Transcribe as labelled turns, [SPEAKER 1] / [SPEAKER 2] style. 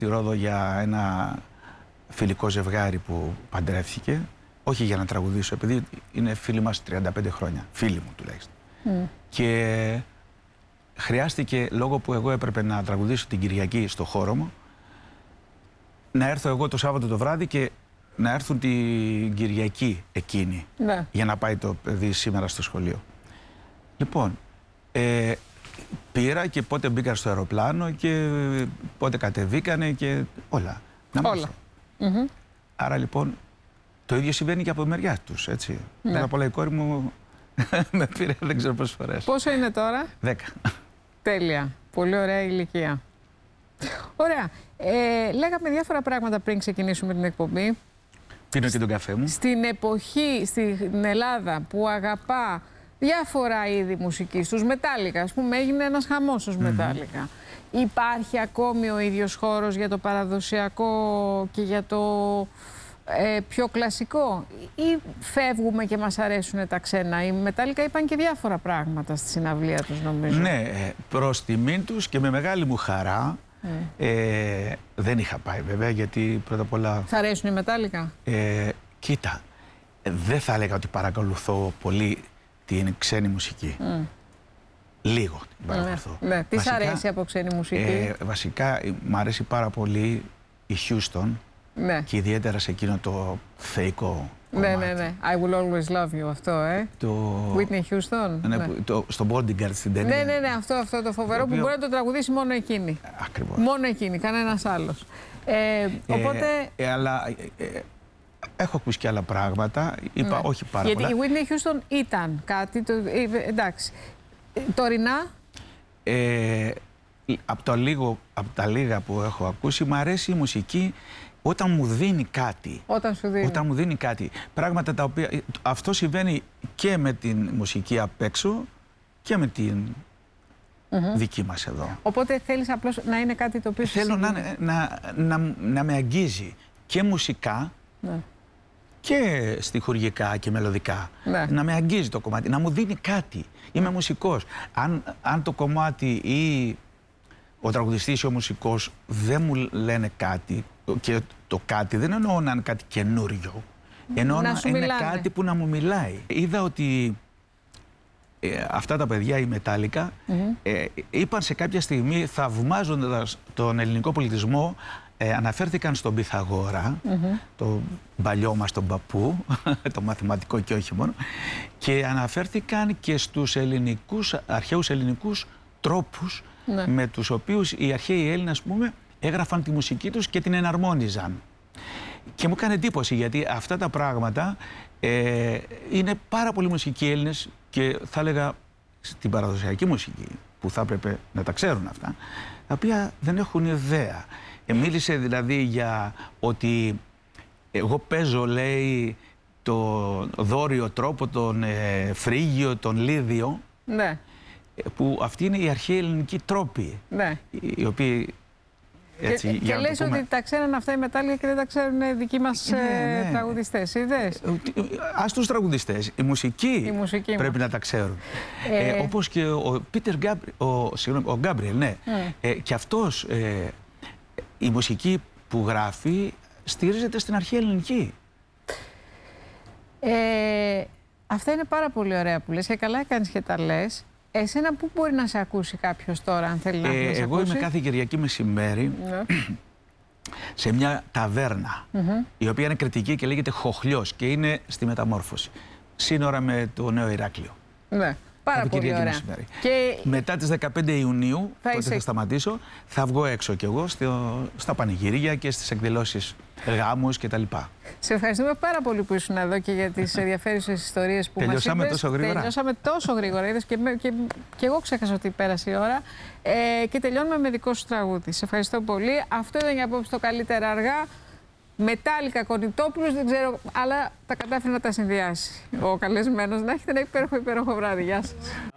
[SPEAKER 1] στη Ρόδο για ένα φιλικό ζευγάρι που παντρεύτηκε. Όχι για να τραγουδήσω, επειδή είναι φίλοι μας 35 χρόνια. Φίλοι μου τουλάχιστον. Και χρειάστηκε, λόγω που εγώ έπρεπε να τραγουδήσω την Κυριακή στο χώρο μου, να έρθω εγώ το Σάββατο το βράδυ και να έρθουν την Κυριακή εκείνη, για να πάει το παιδί σήμερα στο σχολείο. Λοιπόν, πήρα και πότε μπήκα στο αεροπλάνο και πότε κατεβήκανε και όλα.
[SPEAKER 2] Όλα.
[SPEAKER 1] Άρα λοιπόν το ίδιο συμβαίνει και από μεριά τους, έτσι. Πρώτα απ' όλα η κόρη μου με πήρε δεν ξέρω πόσες φορές.
[SPEAKER 2] Πόσο είναι τώρα?
[SPEAKER 1] 10.
[SPEAKER 2] Τέλεια. Πολύ ωραία ηλικία. Ωραία. Λέγαμε διάφορα πράγματα πριν ξεκινήσουμε την εκπομπή.
[SPEAKER 1] Πίνω και τον καφέ μου.
[SPEAKER 2] Στην εποχή, στην Ελλάδα που αγαπά διάφορα είδη μουσικής, τους Μετάλλικα, ας πούμε, έγινε ένας χαμός στους Μετάλλικα. Υπάρχει ακόμη ο ίδιος χώρος για το παραδοσιακό και για το πιο κλασικό, ή φεύγουμε και μας αρέσουν τα ξένα? Οι Μετάλλικα είπαν και διάφορα πράγματα στη συναυλία τους, νομίζω.
[SPEAKER 1] Ναι, προς τιμήν τους και με μεγάλη μου χαρά. Δεν είχα πάει βέβαια, γιατί πρώτα απ' όλα...
[SPEAKER 2] Θα αρέσουν οι Μετάλλικα?
[SPEAKER 1] Κοίτα, δεν θα έλεγα ότι παρακολουθώ πολύ την ξένη μουσική. Λίγο την παρακολουθώ.
[SPEAKER 2] Ναι. Τι σ' αρέσει από ξένη μουσική?
[SPEAKER 1] Βασικά, μου αρέσει πάρα πολύ η Houston.
[SPEAKER 2] Ναι.
[SPEAKER 1] Και ιδιαίτερα σε εκείνο το θεϊκό κομμάτι.
[SPEAKER 2] Ναι. I will always love you, αυτό,
[SPEAKER 1] Το...
[SPEAKER 2] Whitney Houston.
[SPEAKER 1] Ναι. Στο Bodyguard στην ταινία.
[SPEAKER 2] Ναι, αυτό το φοβερό που μπορεί να το τραγουδήσει μόνο εκείνη.
[SPEAKER 1] Ακριβώς.
[SPEAKER 2] Μόνο εκείνη, κανένας άλλος. Οπότε...
[SPEAKER 1] αλλά έχω ακούσει και άλλα πράγματα. Είπα όχι πάρα πολλά.
[SPEAKER 2] Γιατί η Whitney Houston ήταν κάτι, εντάξει. Τωρινά.
[SPEAKER 1] Από τα λίγα που έχω ακούσει, μου αρέσει η μουσική όταν μου δίνει κάτι. Όταν μου δίνει κάτι. Πράγματα τα οποία... Αυτό συμβαίνει και με την μουσική απ' έξω και με την δική μας εδώ.
[SPEAKER 2] Οπότε θέλεις απλώς να είναι κάτι το οποίο...
[SPEAKER 1] Θέλω να με αγγίζει και μουσικά και στιχουργικά και μελωδικά. Να με αγγίζει το κομμάτι, να μου δίνει κάτι. Είμαι μουσικός. Αν το κομμάτι ή ο τραγουδιστής ή ο μουσικός δεν μου λένε κάτι, και το κάτι δεν εννοώ να είναι κάτι καινούριο, εννοώ να είναι κάτι που να μου μιλάει. Είδα ότι αυτά τα παιδιά, οι Μετάλλικα, είπαν σε κάποια στιγμή, θαυμάζοντας τον ελληνικό πολιτισμό, αναφέρθηκαν στον Πυθαγόρα, τον παλιό μας τον παππού, το μαθηματικό και όχι μόνο, και αναφέρθηκαν και στους αρχαίους ελληνικούς τρόπους με τους οποίους οι αρχαίοι Έλληνες, ας πούμε, έγραφαν τη μουσική τους και την εναρμόνιζαν. Και μου έκανε εντύπωση, γιατί αυτά τα πράγματα είναι πάρα πολλοί μουσικοί Έλληνες, και θα έλεγα στην παραδοσιακή μουσική, που θα έπρεπε να τα ξέρουν αυτά, τα οποία δεν έχουν ιδέα. Μίλησε δηλαδή για ότι εγώ παίζω, λέει, το δόριο τρόπο, τον φρίγιο, τον λίδιο, που αυτοί είναι οι αρχαίοι ελληνικοί τρόποι, οι οποίοι... Έτσι,
[SPEAKER 2] και λες ότι τα ξέρουν αυτά οι Μετάλλικα και δεν τα ξέρουν δικοί μας τραγουδιστές, είδες?
[SPEAKER 1] Ας τους τραγουδιστές, η μουσική πρέπει να τα ξέρουν. Όπως και ο Γκάμπριελ, και αυτός, η μουσική που γράφει στηρίζεται στην αρχαία ελληνική.
[SPEAKER 2] Αυτά είναι πάρα πολύ ωραία που λες και καλά έκανες και τα λες. Εσένα πού μπορεί να σε ακούσει κάποιος τώρα, αν θέλει να σε ακούσει?
[SPEAKER 1] Εγώ είμαι κάθε Κυριακή μεσημέρι σε μια ταβέρνα, η οποία είναι κριτική και λέγεται Χοχλιός και είναι στη Μεταμόρφωση, σύνορα με το Νέο Ηράκλειο.
[SPEAKER 2] Πάρα πολύ ωραία.
[SPEAKER 1] Και μετά τις 15 Ιουνίου, τότε θα σταματήσω, θα βγω έξω κι εγώ στα πανηγύρια και στις εκδηλώσεις γάμους κτλ.
[SPEAKER 2] Σε ευχαριστούμε πάρα πολύ που ήσουν εδώ και για τις ενδιαφέρουσες ιστορίες που μας είπες.
[SPEAKER 1] Τελειώσαμε τόσο γρήγορα.
[SPEAKER 2] Τελειώσαμε τόσο γρήγορα. Είδες, και εγώ ξέχασα ότι πέρασε η ώρα. Και τελειώνουμε με δικό σου τραγούδι. Σε ευχαριστώ πολύ. Αυτό ήταν για απόψε το Καλύτερα Αργά. Μετάλλικα, Κονιτόπουλος, δεν ξέρω, αλλά τα κατάφερε να τα συνδυάσει ο καλεσμένος. Να έχετε ένα υπέροχο βράδυ. Γεια σας.